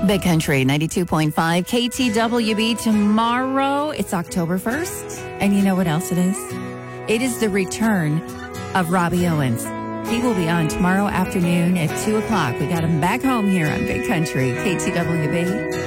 Big Country 92.5 KTWB. Tomorrow, it's October 1st. And you know what else it is? It is the return of Robbie Owens. He will be on tomorrow afternoon at 2 o'clock. We got him back home here on Big Country KTWB.